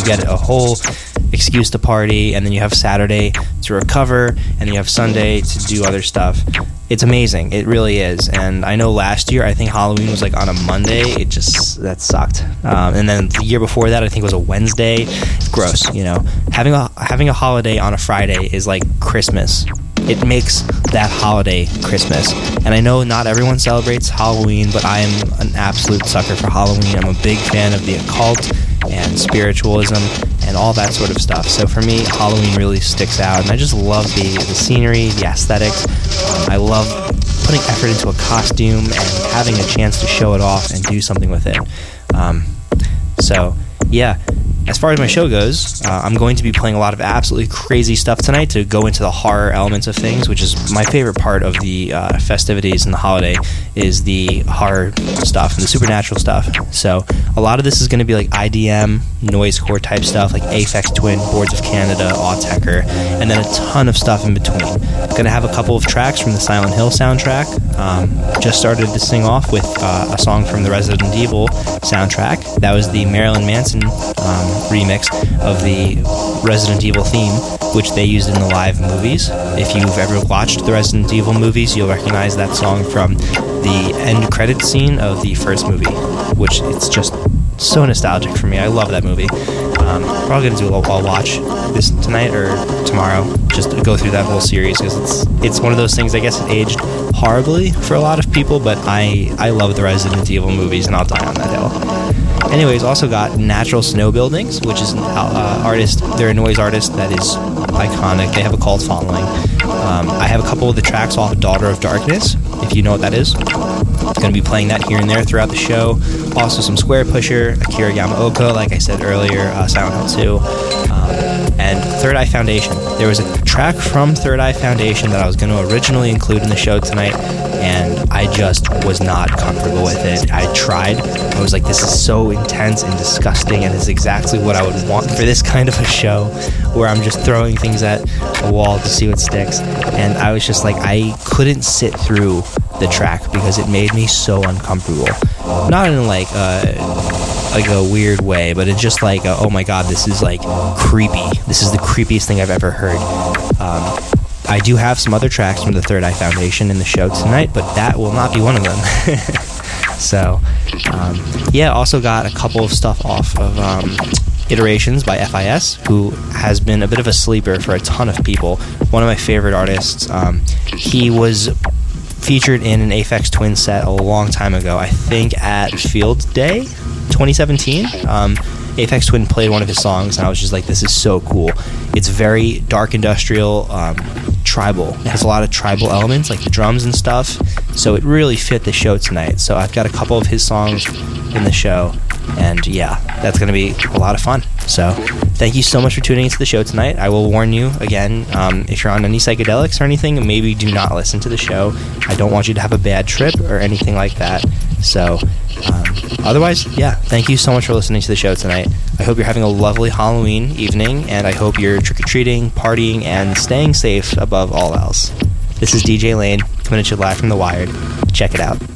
you get a whole excuse to party, and then you have Saturday to recover, and then you have Sunday to do other stuff. It's amazing. It really is. And I know last year, I think Halloween was like on a Monday. That sucked. And then the year before that, I think it was a Wednesday. Gross, you know. Having a holiday on a Friday is like Christmas. It makes that holiday Christmas. And I know not everyone celebrates Halloween, but I am an absolute sucker for Halloween. I'm a big fan of the occult and spiritualism and all that sort of stuff. So for me, Halloween really sticks out, and I just love the scenery, the aesthetics. I love putting effort into a costume and having a chance to show it off and do something with it. So yeah, as far as my show goes, I'm going to be playing a lot of absolutely crazy stuff tonight to go into the horror elements of things, which is my favorite part of the festivities and the holiday, is the horror stuff and the supernatural stuff. So a lot of this is going to be like IDM, noisecore type stuff, like Aphex Twin, Boards of Canada, Autechre, and then a ton of stuff in between. I'm going to have a couple of tracks from the Silent Hill soundtrack. Just started to sing off with a song from the Resident Evil soundtrack. That was the Marilyn Manson remix of the Resident Evil theme, which they used in the live movies. If you've ever watched the Resident Evil movies, you'll recognize that song from the end credit scene of the first movie, which it's just so nostalgic for me. I love that movie. Probably going to do a watch this tonight or tomorrow, just to go through that whole series, because it's one of those things, I guess it aged horribly for a lot of people, but I love the Resident Evil movies, and I'll die on that hill. Anyways, also got Natural Snow Buildings, which is an artist. They're a noise artist that is iconic. They have a cult following. I have a couple of the tracks off Daughter of Darkness, if you know what that is. I'm going to be playing that here and there throughout the show. Also some Square Pusher, Akira Yamaoka, like I said earlier, Silent Hill 2, and Third Eye Foundation. There was a track from Third Eye Foundation that I was going to originally include in the show tonight, and I just was not comfortable with it. I tried. I was like, this is so intense and disgusting, and it's exactly what I would want for this kind of a show, where I'm just throwing things at a wall to see what sticks. And I was just like, I couldn't sit through the track because it made me so uncomfortable. Not in like a weird way, but it's just like, oh my god, this is like creepy. This is the creepiest thing I've ever heard. I do have some other tracks from the Third Eye Foundation in the show tonight, but that will not be one of them. So, yeah, also got a couple of stuff off of Iterations by FIS, who has been a bit of a sleeper for a ton of people. One of my favorite artists. He was featured in an Aphex Twin set a long time ago, I think at Field Day 2017. Aphex Twin played one of his songs, and I was just like, this is so cool. It's very dark industrial, tribal. It has a lot of tribal elements, like the drums and stuff, so it really fit the show tonight. So I've got a couple of his songs in the show, and yeah, that's going to be a lot of fun. So thank you so much for tuning into the show tonight. I will warn you again, if you're on any psychedelics or anything, maybe do not listen to the show. I don't want you to have a bad trip or anything like that. So otherwise, yeah, thank you so much for listening to the show tonight. I hope you're having a lovely Halloween evening, and I hope you're trick-or-treating, partying, and staying safe above all else. This is DJ Lane, coming at you live from The Wired. Check it out.